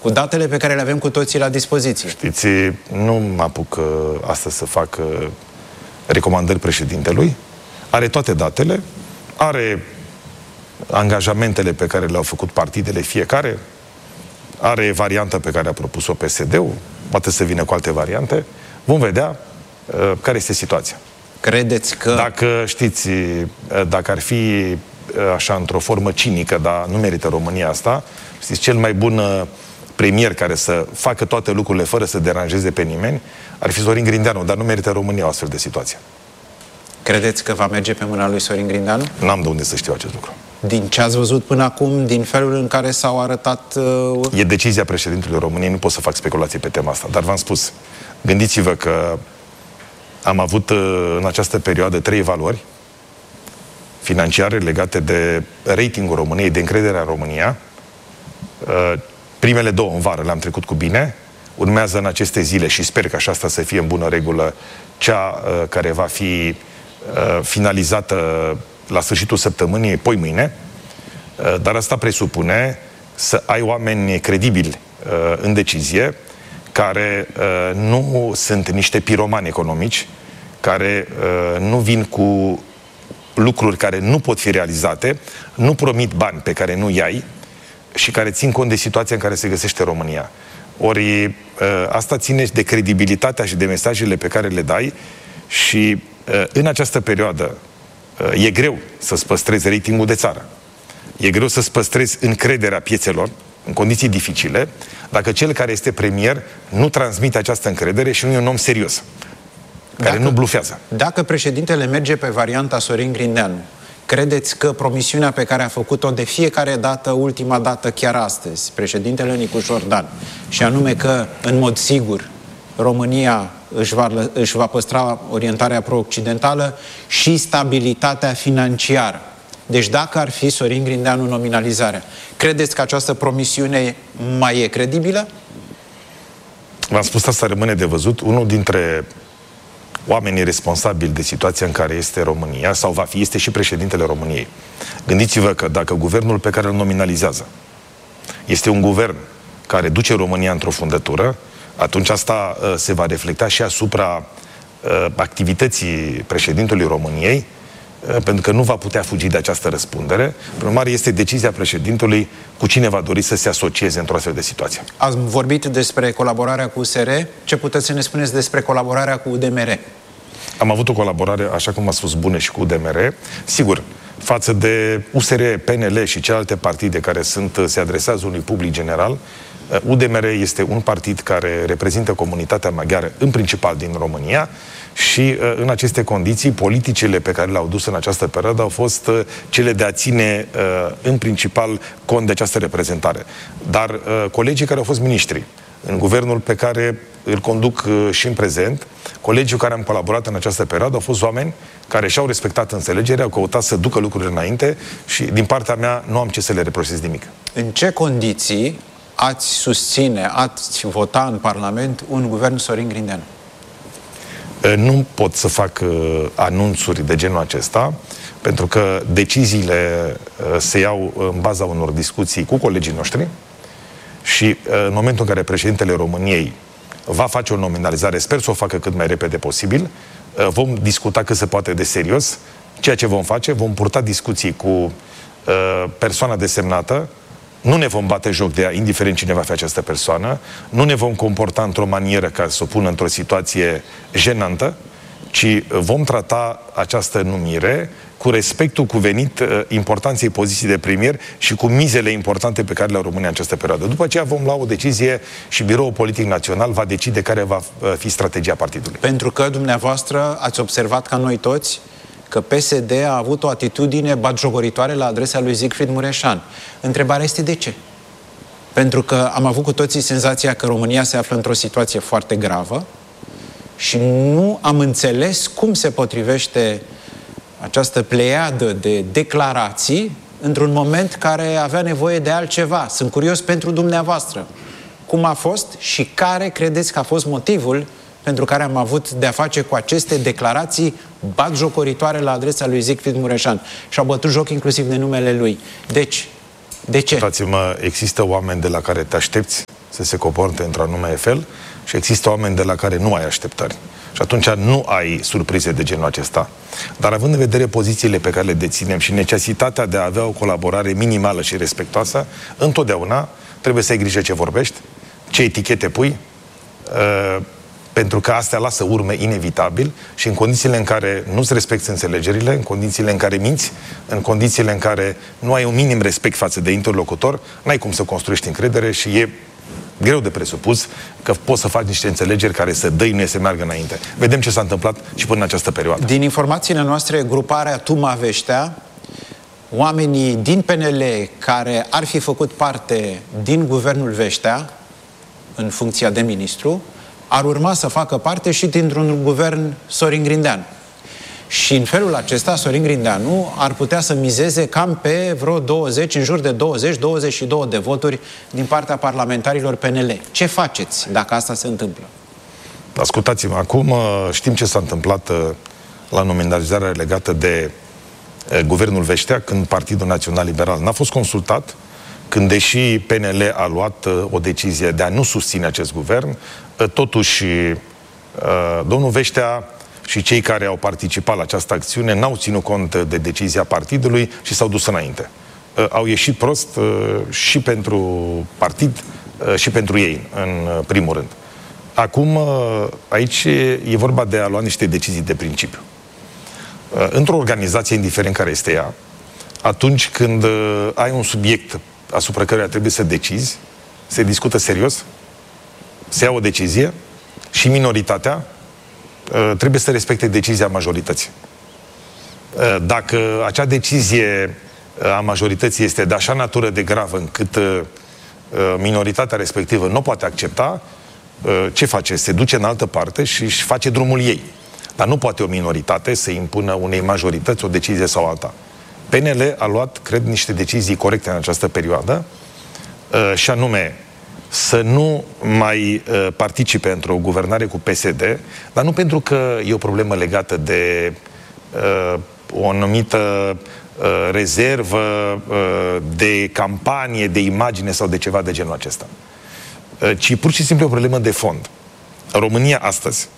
cu datele pe care le avem cu toții la dispoziție. Știți, nu mă apuc astăzi să fac recomandări președintelui. Are toate datele, are angajamentele pe care le-au făcut partidele fiecare, are varianta pe care a propus-o PSD-ul, poate să vină cu alte variante. Vom vedea care este situația. Credeți că... Dacă știți, dacă ar fi așa într-o formă cinică, dar nu merită România asta, știți, cel mai bun premier care să facă toate lucrurile fără să deranjeze pe nimeni ar fi Sorin Grindeanu, dar nu merită România o astfel de situație. Credeți că va merge pe mâna lui Sorin Grindeanu? N-am de unde să știu acest lucru. Din ce ați văzut până acum, din felul în care s-au arătat... E decizia președintelui României, nu pot să fac speculații pe tema asta, dar v-am spus, gândiți-vă că am avut în această perioadă 3 evaluări financiare legate de ratingul României, de încrederea în România. Primele 2 în vară le-am trecut cu bine, urmează în aceste zile și sper că așa asta să fie în bună regulă cea care va fi finalizată la sfârșitul săptămânii, poi mâine, dar asta presupune să ai oameni credibili în decizie, care nu sunt niște piromani economici, care nu vin cu lucruri care nu pot fi realizate, nu promit bani pe care nu i-ai și care țin cont de situația în care se găsește România. Ori asta ține de credibilitatea și de mesajele pe care le dai și în această perioadă e greu să-ți păstrezi ratingul de țară. E greu să-ți păstrezi încrederea piețelor în condiții dificile dacă cel care este premier nu transmite această încredere și nu e un om serios, care nu blufează. Dacă președintele merge pe varianta Sorin Grindeanu, credeți că promisiunea pe care a făcut-o de fiecare dată, ultima dată, chiar astăzi, președintele Nicu Jordan, și anume că, în mod sigur, România își va păstra orientarea pro-occidentală și stabilitatea financiară. Deci dacă ar fi Sorin Grindeanu nominalizarea, credeți că această promisiune mai e credibilă? V-am spus, asta rămâne de văzut. Unul dintre oamenii responsabili de situația în care este România, sau va fi, este și președintele României. Gândiți-vă că dacă guvernul pe care îl nominalizează este un guvern care duce România într-o fundătură, atunci asta se va reflecta și asupra activității președintelui României, pentru că nu va putea fugi de această răspundere. Prin urmare, este decizia președintelui cu cine va dori să se asocieze într-o astfel de situație. Ați vorbit despre colaborarea cu USR. Ce puteți să ne spuneți despre colaborarea cu UDMR? Am avut o colaborare, așa cum a spus, bună și cu UDMR. Sigur, față de USR, PNL și celelalte partide care se adresează unui public general, UDMR este un partid care reprezintă comunitatea maghiară în principal din România și în aceste condiții politicile pe care le-au dus în această perioadă au fost cele de a ține în principal cont de această reprezentare. Dar colegii care au fost miniștri în guvernul pe care îl conduc și în prezent, colegii cu care am colaborat în această perioadă au fost oameni care și-au respectat înțelegerea, au căutat să ducă lucrurile înainte și din partea mea nu am ce să le reproșez nimic. În ce condiții ați susține, ați vota în Parlament un guvern Sorin Grindeanu? Nu pot să fac anunțuri de genul acesta, pentru că deciziile se iau în baza unor discuții cu colegii noștri și în momentul în care președintele României va face o nominalizare, sper să o facă cât mai repede posibil, vom discuta cât se poate de serios ceea ce vom face, vom purta discuții cu persoana desemnată. Nu ne vom bate joc de ea, indiferent cine va fi această persoană, nu ne vom comporta într-o manieră ca să o pună într-o situație jenantă, ci vom trata această numire cu respectul cuvenit importanței poziției de premier și cu mizele importante pe care le-au România în această perioadă. După aceea vom lua o decizie și Biroul Politic Național va decide care va fi strategia partidului. Pentru că dumneavoastră ați observat ca noi toți că PSD a avut o atitudine batjocoritoare la adresa lui Siegfried Mureșan. Întrebarea este de ce? Pentru că am avut cu toții senzația că România se află într-o situație foarte gravă și nu am înțeles cum se potrivește această pleiadă de declarații într-un moment care avea nevoie de altceva. Sunt curios pentru dumneavoastră. Cum a fost și care credeți că a fost motivul pentru care am avut de-a face cu aceste declarații batjocoritoare la adresa lui Siegfried Mureșan și au bătut joc inclusiv de numele lui. Deci, de ce? Uitați-mă, există oameni de la care te aștepți să se comporte într-un anume fel și există oameni de la care nu ai așteptări. Și atunci nu ai surprize de genul acesta. Dar având în vedere pozițiile pe care le deținem și necesitatea de a avea o colaborare minimală și respectoasă, întotdeauna trebuie să ai grijă ce vorbești, ce etichete pui, pentru că astea lasă urme inevitabil și în condițiile în care nu-ți respecti înțelegerile, în condițiile în care minți, în condițiile în care nu ai un minim respect față de interlocutor, n-ai cum să construiești încredere și e greu de presupus că poți să faci niște înțelegeri care să dăinuie să meargă înainte. Vedem ce s-a întâmplat și până în această perioadă. Din informațiile noastre, gruparea Tuma Veștea, oamenii din PNL care ar fi făcut parte din guvernul Veștea, în funcția de ministru, ar urma să facă parte și dintr-un guvern Sorin Grindeanu. Și în felul acesta, Sorin Grindeanu ar putea să mizeze cam pe vreo 20, în jur de 20-22 de voturi din partea parlamentarilor PNL. Ce faceți dacă asta se întâmplă? Ascultați-mă, acum știm ce s-a întâmplat la nominalizarea legată de guvernul Veștea, când Partidul Național Liberal n-a fost consultat, când, deși PNL a luat o decizie de a nu susține acest guvern, totuși domnul Veștea și cei care au participat la această acțiune n-au ținut cont de decizia partidului și s-au dus înainte. Au ieșit prost și pentru partid și pentru ei, în primul rând. Acum, aici e vorba de a lua niște decizii de principiu. Într-o organizație, indiferent care este ea, atunci când ai un subiect asupra căruia trebuie să decizi, se discută serios, se ia o decizie și minoritatea trebuie să respecte decizia majorității. Dacă acea decizie a majorității este de așa natură de gravă încât minoritatea respectivă nu o poate accepta, ce face? Se duce în altă parte și își face drumul ei. Dar nu poate o minoritate să impună unei majorități o decizie sau alta. PNL a luat, cred, niște decizii corecte în această perioadă, și anume să nu mai participe într-o guvernare cu PSD, dar nu pentru că e o problemă legată de o anumită rezervă de campanie, de imagine sau de ceva de genul acesta, ci pur și simplu o problemă de fond. România astăzi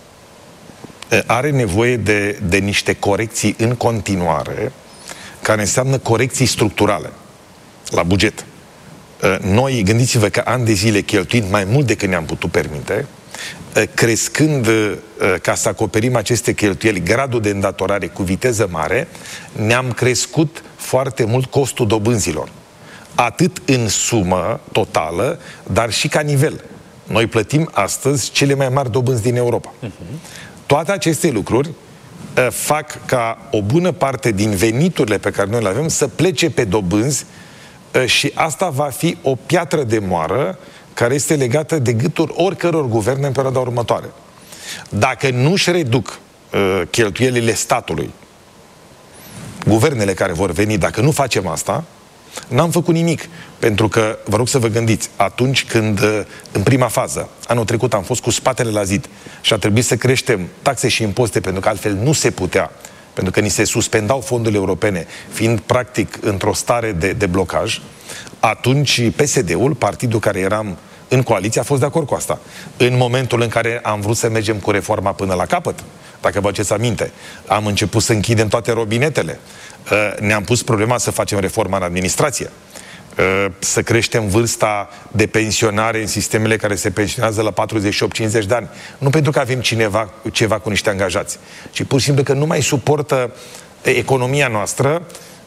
are nevoie de niște corecții în continuare, care înseamnă corecții structurale la buget. Noi, gândiți-vă că ani de zile cheltuind mai mult decât ne-am putut permite, crescând, ca să acoperim aceste cheltuieli, gradul de îndatorare cu viteză mare, ne-am crescut foarte mult costul dobânzilor. Atât în sumă totală, dar și ca nivel. Noi plătim astăzi cele mai mari dobânzi din Europa. Toate aceste lucruri fac ca o bună parte din veniturile pe care noi le avem să plece pe dobânzi și asta va fi o piatră de moară care este legată de gâtul oricăror guverne în perioada următoare. Dacă nu își reduc cheltuielile statului, guvernele care vor veni, dacă nu facem asta, n-am făcut nimic. Pentru că, vă rog să vă gândiți, atunci când, în prima fază, anul trecut am fost cu spatele la zid și a trebuit să creștem taxe și impozite, pentru că altfel nu se putea, pentru că ni se suspendau fondurile europene, fiind practic într-o stare de blocaj, atunci PSD-ul, partidul care eram în coaliție, a fost de acord cu asta. În momentul în care am vrut să mergem cu reforma până la capăt, dacă vă aduceți aminte, am început să închidem toate robinetele, ne-am pus problema să facem reforma în administrație, să creștem vârsta de pensionare în sistemele care se pensionează la 48-50 de ani. Nu pentru că avem ceva cu niște angajați, ci pur și simplu că nu mai suportă economia noastră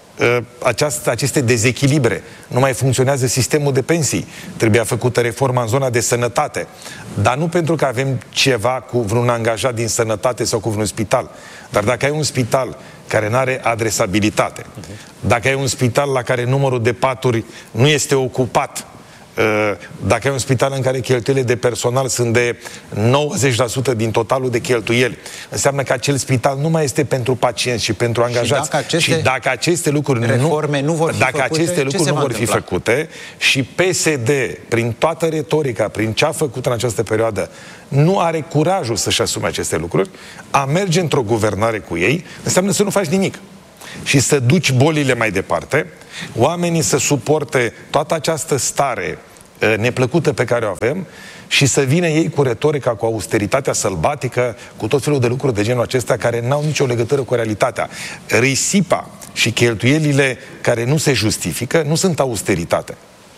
aceste dezechilibre. Nu mai funcționează sistemul de pensii. Trebuia făcută reforma în zona de sănătate. Dar nu pentru că avem ceva cu vreun angajat din sănătate sau cu vreun spital. Dar dacă ai un spital care nu are adresabilitate, dacă ai un spital la care numărul de paturi nu este ocupat, dacă ai un spital în care cheltuielile de personal sunt de 90% din totalul de cheltuieli, înseamnă că acel spital nu mai este pentru pacienți, ci pentru angajați. Și dacă aceste lucruri nu vor fi făcute și PSD, prin toată retorica, prin ce a făcut în această perioadă, nu are curajul să-și asume aceste lucruri, a merge într-o guvernare cu ei înseamnă să nu faci nimic și să duci bolile mai departe, oamenii să suporte toată această stare neplăcută pe care o avem și să vină ei cu retorica, cu austeritatea sălbatică, cu tot felul de lucruri de genul acesta care n-au nicio legătură cu realitatea. Risipa și cheltuielile care nu se justifică nu sunt austeritate.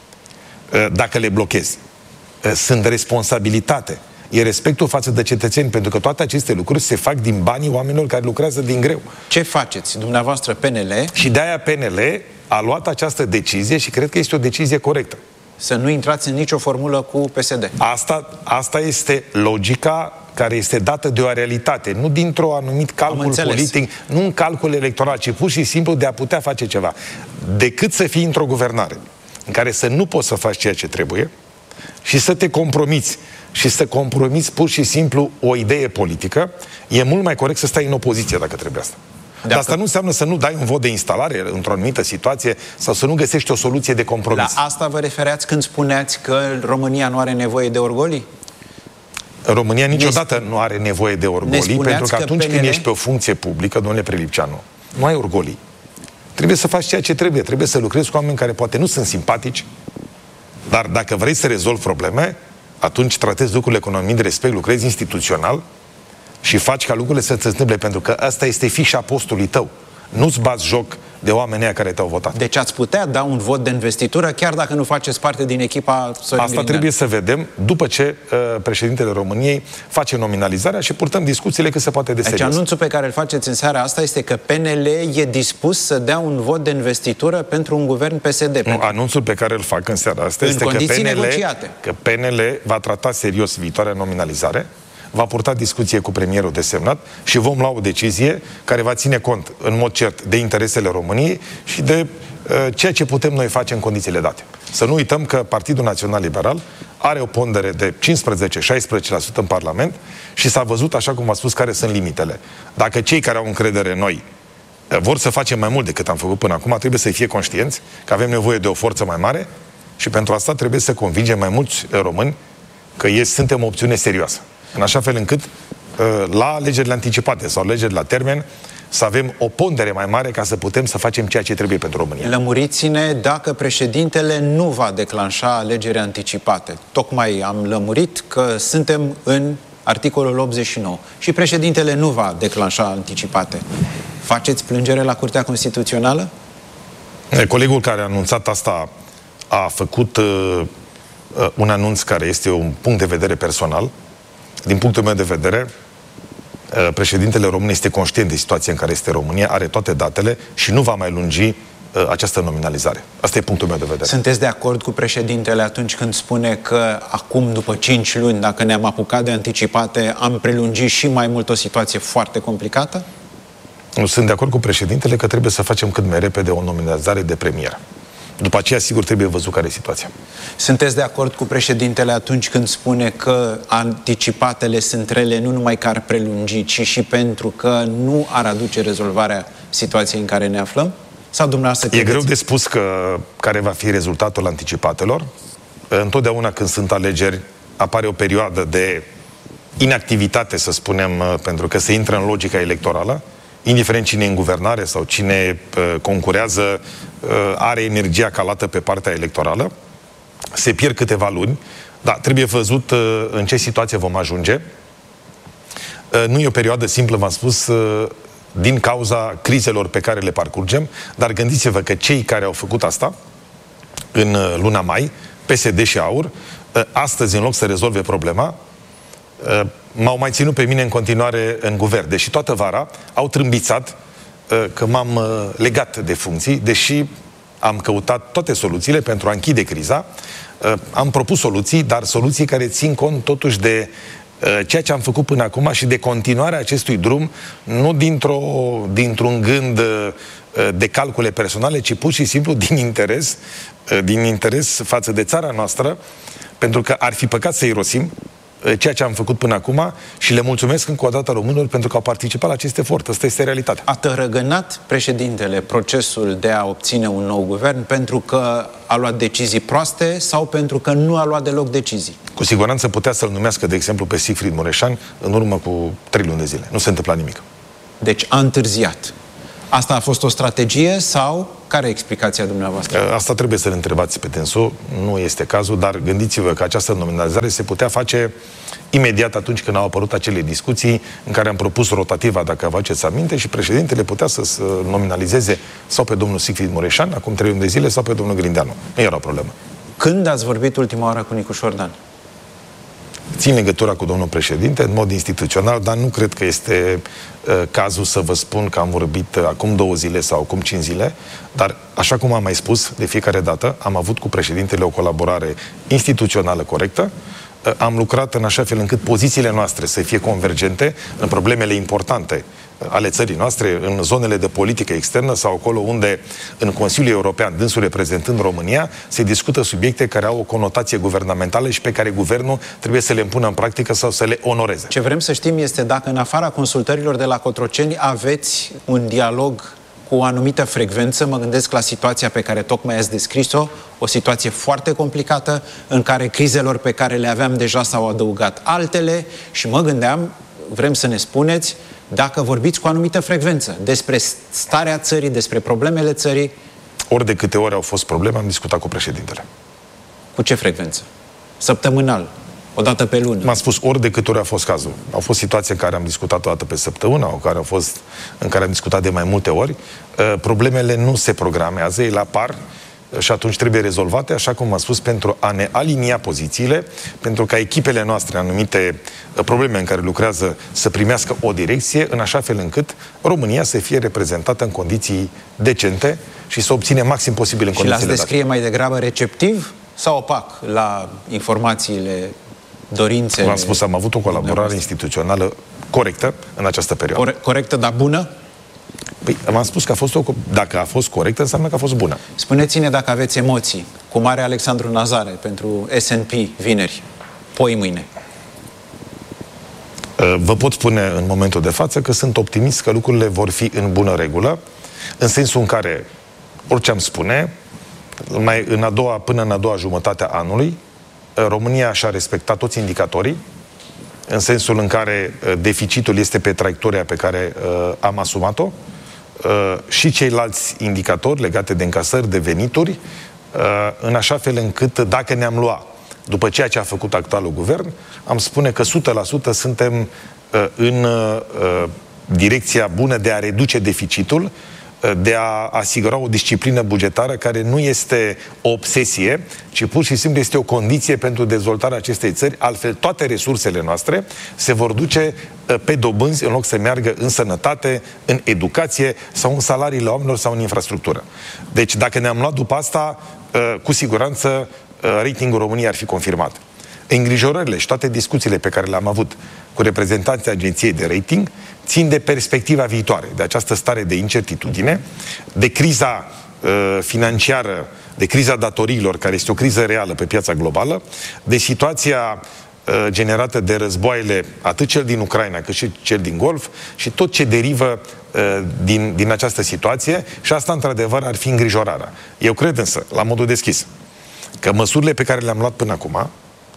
Dacă le blochezi, sunt responsabilitate. E respectul față de cetățeni, pentru că toate aceste lucruri se fac din banii oamenilor care lucrează din greu. Ce faceți dumneavoastră, PNL? Și de-aia PNL a luat această decizie și cred că este o decizie corectă. Să nu intrați în nicio formulă cu PSD. Asta este logica care este dată de o realitate, nu dintr-o anumit calcul politic, nu un calcul electoral, ci pur și simplu de a putea face ceva. Decât să fii într-o guvernare în care să nu poți să faci ceea ce trebuie și să te compromiți și să compromiți pur și simplu o idee politică, e mult mai corect să stai în opoziție dacă trebuie asta. Dar asta nu înseamnă să nu dai un vot de instalare într-o anumită situație sau să nu găsești o soluție de compromis. La asta vă refereați când spuneați că România nu are nevoie de orgolii? România niciodată nu are nevoie de orgolii, pentru că atunci când ești pe o funcție publică, domnule Prelipceanu, nu ai orgolii. Trebuie să faci ceea ce trebuie. Trebuie să lucrezi cu oameni care poate nu sunt simpatici, dar dacă vrei să rezolvi probleme, atunci tratezi lucrurile cu un anumit respect, lucrezi instituțional și faci ca lucrurile să se întâmple, pentru că asta este fișa postului tău. Nu-ți bați joc de oamenii care te-au votat. Deci ați putea da un vot de investitură chiar dacă nu faceți parte din echipa Sorin Asta trebuie să vedem după ce președintele României face nominalizarea și purtăm discuțiile cât se poate de serios. Deci anunțul pe care îl faceți în seara asta este că PNL e dispus să dea un vot de investitură pentru un guvern PSD. Nu, anunțul pe care îl fac în seara asta este că PNL va trata serios viitoarea nominalizare, va purta discuție cu premierul desemnat și vom lua o decizie care va ține cont, în mod cert, de interesele României și de ceea ce putem noi face în condițiile date. Să nu uităm că Partidul Național Liberal are o pondere de 15-16% în Parlament și s-a văzut, așa cum a spus, care sunt limitele. Dacă cei care au încredere în noi vor să facem mai mult decât am făcut până acum, trebuie să fie conștienți că avem nevoie de o forță mai mare și pentru asta trebuie să convingem mai mulți români că suntem o opțiune serioasă. În așa fel încât la alegerile anticipate sau alegerile la termen să avem o pondere mai mare ca să putem să facem ceea ce trebuie pentru România. Lămuriți-ne dacă președintele nu va declanșa alegeri anticipate. Tocmai am lămurit că suntem în articolul 89 și președintele nu va declanșa anticipate. Faceți plângere la Curtea Constituțională? Colegul care a anunțat asta a făcut un anunț care este un punct de vedere personal. Din punctul meu de vedere, președintele român este conștient de situația în care este România, are toate datele și nu va mai lungi această nominalizare. Asta e punctul meu de vedere. Sunteți de acord cu președintele atunci când spune că acum, după 5 luni, dacă ne-am apucat de anticipate, am prelungit și mai mult o situație foarte complicată? Nu sunt de acord cu președintele că trebuie să facem cât mai repede o nominalizare de premier. După aceea, sigur, trebuie văzut care e situația. Sunteți de acord cu președintele atunci când spune că anticipatele sunt rele nu numai că ar prelungi, ci și pentru că nu ar aduce rezolvarea situației în care ne aflăm? Sau dumneavoastră credeți? E greu de spus care va fi rezultatul anticipatelor. Întotdeauna când sunt alegeri, apare o perioadă de inactivitate, să spunem, pentru că se intră în logica electorală. Indiferent cine e în guvernare sau cine concurează, are energia calată pe partea electorală, se pierd câteva luni, dar trebuie văzut în ce situație vom ajunge. Nu e o perioadă simplă, v-am spus, din cauza crizelor pe care le parcurgem, dar gândiți-vă că cei care au făcut asta în luna mai, PSD și AUR, astăzi, în loc să rezolve problema, m-au mai ținut pe mine în continuare în guvern. Deși toată vara au trâmbițat că m-am legat de funcții, deși am căutat toate soluțiile pentru a închide criza. Am propus soluții, dar soluții care țin cont totuși de ceea ce am făcut până acum și de continuarea acestui drum, nu dintr-un gând de calcule personale, ci pur și simplu din interes față de țara noastră, pentru că ar fi păcat să irosim ceea ce am făcut până acum și le mulțumesc încă o dată românilor pentru că au participat la acest efort. Asta este realitatea. A tărăgănat președintele procesul de a obține un nou guvern pentru că a luat decizii proaste sau pentru că nu a luat deloc decizii? Cu siguranță putea să-l numească, de exemplu, pe Sigfrid Mureșan în urmă cu 3 luni de zile. Nu se întâmpla nimic. Deci a întârziat. Asta a fost o strategie sau Care e explicația dumneavoastră? Asta trebuie să-l întrebați pe dânsul, nu este cazul, dar gândiți-vă că această nominalizare se putea face imediat atunci când au apărut acele discuții în care am propus rotativa, dacă vă aduceți aminte, și președintele putea să nominalizeze sau pe domnul Sigfrid Mureșan, acum 3 luni de zile, sau pe domnul Grindeanu. Nu era o problemă. Când ați vorbit ultima oară cu Nicu Șordan? Țin legătura cu domnul președinte în mod instituțional, dar nu cred că este cazul să vă spun că am vorbit acum 2 zile sau acum 5 zile, dar așa cum am mai spus de fiecare dată, am avut cu președintele o colaborare instituțională corectă. Am lucrat în așa fel încât pozițiile noastre să fie convergente în problemele importante ale țării noastre, în zonele de politică externă sau acolo unde, în Consiliul European, dânsul reprezentând România, se discută subiecte care au o conotație guvernamentală și pe care guvernul trebuie să le impună în practică sau să le onoreze. Ce vrem să știm este dacă, în afara consultărilor de la Cotroceni, aveți un dialog cu o anumită frecvență. Mă gândesc la situația pe care tocmai ați descris-o, o situație foarte complicată, în care crizelor pe care le aveam deja s-au adăugat altele și mă gândeam, vrem să ne spuneți, dacă vorbiți cu o anumită frecvență despre starea țării, despre problemele țării. Ori de câte ori au fost probleme, am discutat cu președintele. Cu ce frecvență? Săptămânal? O dată pe lună? M-am spus, ori de câte ori a fost cazul. Au fost situații în care am discutat o dată pe săptămână, în care am discutat de mai multe ori. Problemele nu se programează, ele apar și atunci trebuie rezolvate, așa cum am spus, pentru a ne alinia pozițiile, pentru ca echipele noastre, anumite probleme în care lucrează, să primească o direcție, în așa fel încât România să fie reprezentată în condiții decente și să obține maxim posibil în condițiile date. Și l-ați descrie mai degrabă receptiv sau opac la informațiile, dorințele? V-am spus, am avut o colaborare instituțională corectă în această perioadă. Corectă, dar bună? Păi, m-am spus că dacă a fost corectă, înseamnă că a fost bună. Spuneți-ne dacă aveți emoții cu mare Alexandru Nazare pentru SNP vineri, poi mâine. Vă pot spune în momentul de față că sunt optimist că lucrurile vor fi în bună regulă, în sensul în care, orice am spune, până în a doua jumătate a anului, România și-a respectat toți indicatorii, în sensul în care deficitul este pe traiectoria pe care am asumat-o, și ceilalți indicatori legate de încasări, de venituri, în așa fel încât, dacă ne-am luat după ceea ce a făcut actualul guvern, am spune că 100% suntem în direcția bună de a reduce deficitul, de a asigura o disciplină bugetară care nu este o obsesie, ci pur și simplu este o condiție pentru dezvoltarea acestei țări. Altfel, toate resursele noastre se vor duce pe dobânzi în loc să meargă în sănătate, în educație sau în salariile oamenilor sau în infrastructură. Deci, dacă ne-am luat după asta, cu siguranță ratingul României ar fi confirmat. Îngrijorările și toate discuțiile pe care le-am avut cu reprezentanții agenției de rating țin de perspectiva viitoare, de această stare de incertitudine, de criza financiară, de criza datoriilor, care este o criză reală pe piața globală, de situația generată de războaiele, atât cel din Ucraina cât și cel din Golf, și tot ce derivă din această situație, și asta într-adevăr ar fi îngrijorarea. Eu cred însă, la modul deschis, că măsurile pe care le-am luat până acum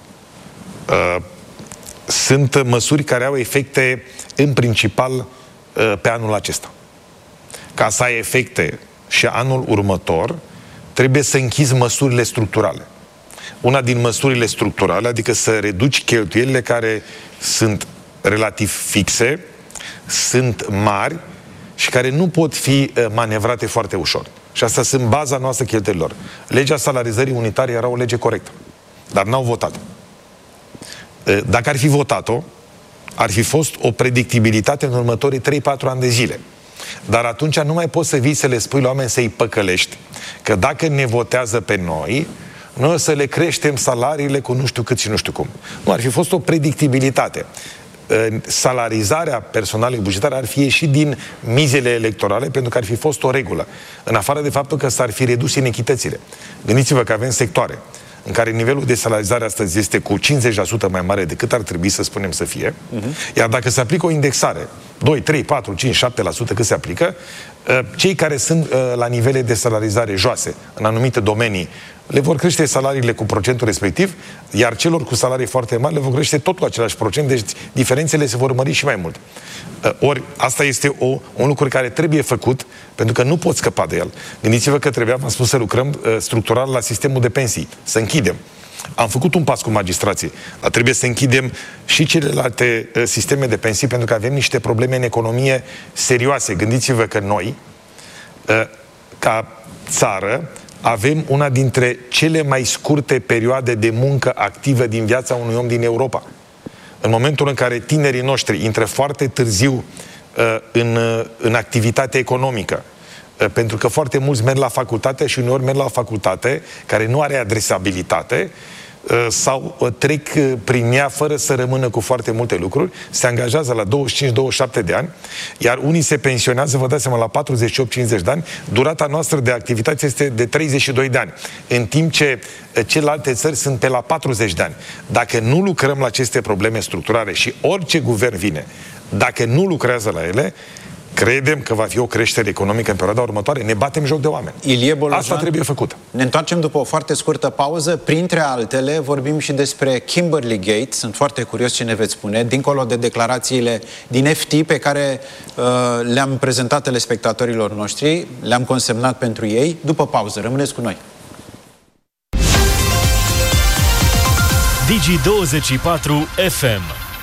sunt măsuri care au efecte în principal pe anul acesta. Ca să ai efecte și anul următor, trebuie să închizi măsurile structurale. Una din măsurile structurale, adică să reduci cheltuielile care sunt relativ fixe, sunt mari și care nu pot fi manevrate foarte ușor. Și asta sunt baza noastră cheltuielilor. Legea salarizării unitare era o lege corectă, dar n-au votat-o. Dacă ar fi votat-o, ar fi fost o predictibilitate în următorii 3-4 ani de zile. Dar atunci nu mai poți să vii să le spui la oameni să-i păcălești, că dacă ne votează pe noi o să le creștem salariile cu nu știu cât și nu știu cum. Nu, ar fi fost o predictibilitate. Salarizarea personalului bugetar ar fi ieșit din mizele electorale, pentru că ar fi fost o regulă, în afară de faptul că s-ar fi redus inechitățile. Gândiți-vă că avem sectoare în care nivelul de salarizare astăzi este cu 50% mai mare decât ar trebui să spunem să fie, iar dacă se aplică o indexare 2, 3, 4, 5, 7% cât se aplică, cei care sunt la nivele de salarizare joase în anumite domenii le vor crește salariile cu procentul respectiv, iar celor cu salarii foarte mari le vor crește tot cu același procent, deci diferențele se vor mări și mai mult. Ori asta este un lucru care trebuie făcut, pentru că nu poți scăpa de el. Gândiți-vă că trebuia, v-am spus, să lucrăm structural la sistemul de pensii, să închidem. Am făcut un pas cu magistrații, dar trebuie să închidem și celelalte sisteme de pensii, pentru că avem niște probleme în economie serioase. Gândiți-vă că noi, ca țară, avem una dintre cele mai scurte perioade de muncă activă din viața unui om din Europa. În momentul în care tinerii noștri intră foarte târziu în activitate economică, pentru că foarte mulți merg la facultate și uneori merg la facultate care nu are adresabilitate sau trec prin ea fără să rămână cu foarte multe lucruri, se angajează la 25-27 de ani, iar unii se pensionează, vă dați seama, la 48-50 de ani, durata noastră de activitate este de 32 de ani, în timp ce celelalte țări sunt pe la 40 de ani. Dacă nu lucrăm la aceste probleme structurale și orice guvern vine, dacă nu lucrează la ele, credem că va fi o creștere economică în perioada următoare. Ne batem joc de oameni. Ilie Bolojan, asta trebuie făcut. Ne întoarcem după o foarte scurtă pauză. Printre altele, vorbim și despre Kimberley Gate. Sunt foarte curios ce ne veți spune, dincolo de declarațiile din FT pe care le-am prezentat telespectatorilor noștri, le-am consemnat pentru ei. După pauză, rămâneți cu noi. Digi24 FM.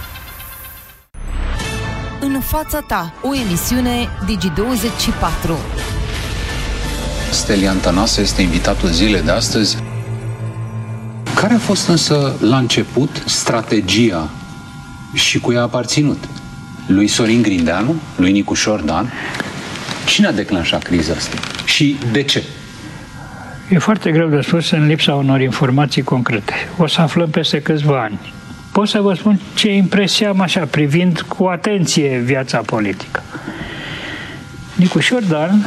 În fața ta, o emisiune Digi24. Stelian Tănase este invitatul zilei de astăzi. Care a fost însă la început strategia și cui a aparținut? Lui Sorin Grindeanu? Lui Nicușor Dan? Cine a declanșat criza asta? Și de ce? E foarte greu de spus în lipsa unor informații concrete. O să aflăm peste câțiva ani. Pot să vă spun ce impresie am așa, privind cu atenție viața politică. Nicușor Dan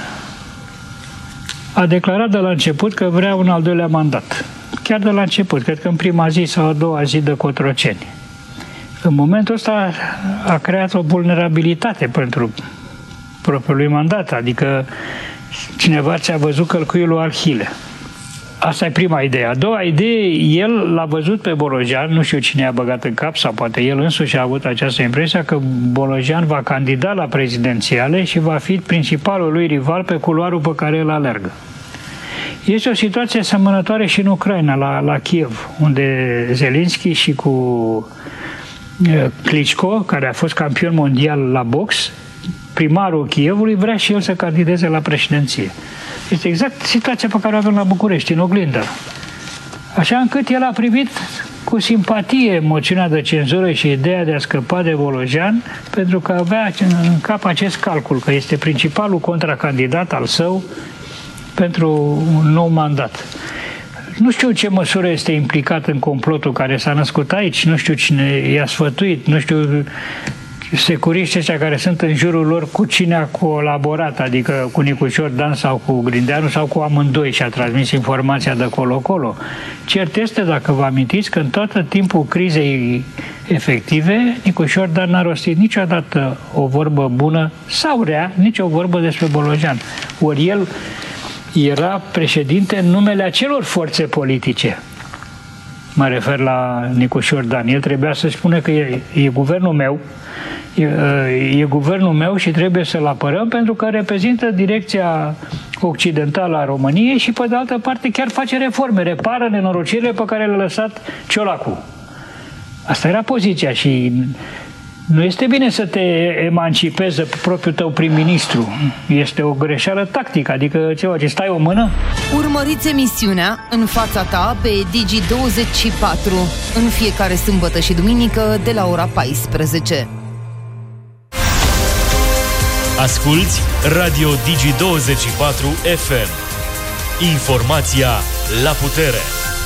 a declarat de la început că vrea un al doilea mandat. Chiar de la început, cred că în prima zi sau a doua zi de Cotroceni. În momentul ăsta a creat o vulnerabilitate pentru propriul lui mandat, adică cineva ți-a văzut călcuiul lui Arhile. Asta e prima idee. A doua idee, el l-a văzut pe Bolojan, nu știu cine a băgat în cap, sau poate el însuși a avut această impresie că Bolojan va candida la prezidențiale și va fi principalul lui rival pe culoarul pe care el alergă. Este o situație asemănătoare și în Ucraina, la Kiev, unde Zelensky și cu Klitschko, care a fost campion mondial la box, primarul Kievului, vrea și el să candideze la președinție. Este exact situația pe care o avem la București, în oglindă. Așa încât el a primit cu simpatie moțiunea de cenzură și ideea de a scăpa de Bolojan, pentru că avea în cap acest calcul, că este principalul contracandidat al său pentru un nou mandat. Nu știu ce măsură este implicat în complotul care s-a născut aici, nu știu cine i-a sfătuit, nu știu securiștii ăștia care sunt în jurul lor cu cine a colaborat, adică cu Nicușor Dan sau cu Grindeanu sau cu amândoi și a transmis informația de colo-colo. Cert este, dacă vă amintiți, că în tot timpul crizei efective, Nicușor Dan n-a rostit niciodată o vorbă bună sau rea, nici o vorbă despre Bolojan. Ori el era președinte în numele acelor forțe politice. Mă refer la Nicușor Dan. El trebuia să spună că e guvernul meu, e guvernul meu și trebuie să-l apărăm pentru că reprezintă direcția occidentală a României și, pe de altă parte, chiar face reforme, repară nenorocirile pe care le-a lăsat Ciolacu. Asta era poziția și nu este bine să te emancipezi de propriul tău prim-ministru. Este o greșeală tactică, adică ceva ce stai o mână. Urmăriți emisiunea În fața ta pe Digi24 în fiecare sâmbătă și duminică de la ora 14. Asculți Radio Digi24 FM. Informația la putere.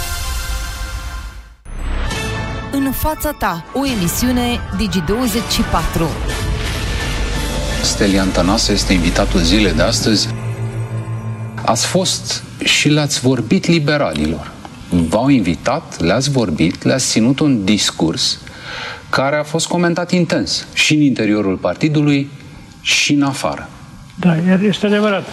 În fața ta, o emisiune Digi24. Stelian Tănase este invitatul zilei de astăzi. Ați fost și le-ați vorbit liberalilor. V-au invitat, le-ați vorbit, le-ați ținut un discurs care a fost comentat intens și în interiorul partidului și în afară. Da, este adevărat.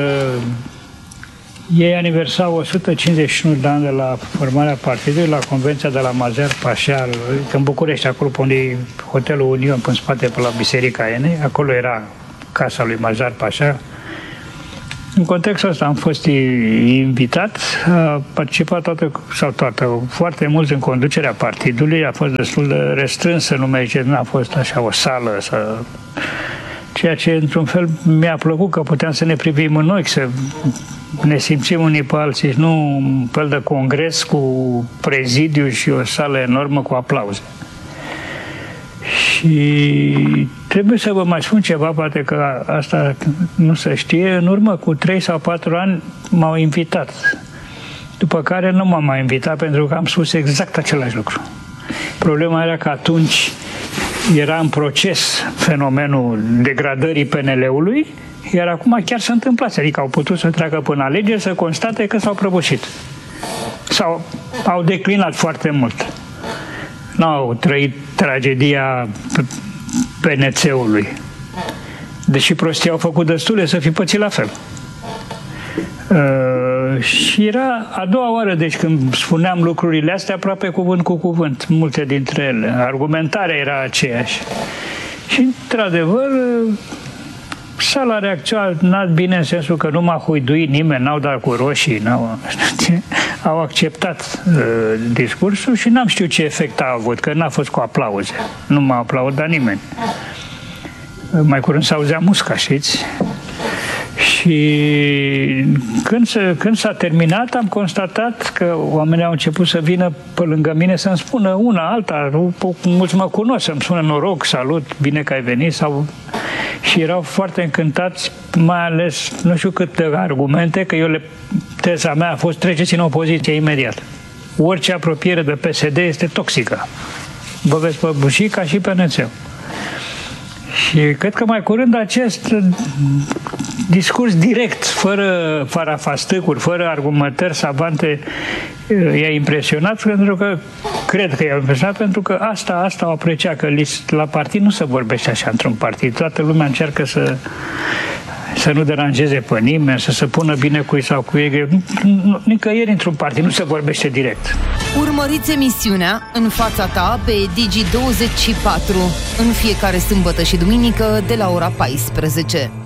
Ei aniversau 151 de ani de la formarea partidului la Convenția de la Mazar Pașa, în București, acolo unde e Hotelul Union, în spate, pe la Biserica Enei. Acolo era casa lui Mazar Pașa. În contextul ăsta am fost invitat, a participat foarte mulți în conducerea partidului, a fost destul de restrânsă, nu a fost așa o sală, ceea ce într-un fel mi-a plăcut, că puteam să ne privim în ochi, să ne simțim unii pe alții, nu un fel de congres cu prezidiu și o sală enormă cu aplauze. Și trebuie să vă mai spun ceva, poate că asta nu se știe. În urmă cu 3 sau 4 ani m-au invitat. După care nu m-am mai invitat pentru că am spus exact același lucru. Problema era că atunci era în proces fenomenul degradării PNL-ului, iar acum chiar se întâmplase. Adică au putut să treacă până alegeri să constate că s-au prăbușit. Sau au declinat foarte mult. N-au trăit tragedia PNC-ului. Deși prostii au făcut destule să fi pățit la fel. Și era a doua oară, deci când spuneam lucrurile astea, aproape cuvânt cu cuvânt, multe dintre ele. Argumentarea era aceeași. Și, într-adevăr, sala reacționat bine în sensul că nu m-a huiduit nimeni, n-au dat cu roșii, au acceptat discursul și n-am știut ce efect a avut, că n-a fost cu aplauze. Nu m-a aplaudat nimeni. Mai curând s-auzea musca, știți? Și când s-a terminat, am constatat că oamenii au început să vină pe lângă mine să-mi spună una, alta, mulți mă cunosc, să-mi spună noroc, salut, bine că ai venit, și erau foarte încântați, mai ales, nu știu câte argumente, că teza mea a fost treceți în opoziție imediat. Orice apropiere de PSD este toxică. Vă veți păbuși ca și PNC-ul. Și cred că mai curând acest discurs direct, fără farafastâcuri, fără argumentări savante, i-a impresionat, pentru că cred că i-a impresionat, pentru că asta o aprecia, că la partid nu se vorbește așa într-un partid. Toată lumea încearcă să nu deranjeze pe nimeni, să se pună bine cu ei sau cu ei. Nicăieri într-un partid nu se vorbește direct. Urmăriți emisiunea În fața ta pe Digi24 în fiecare sâmbătă și duminică de la ora 14.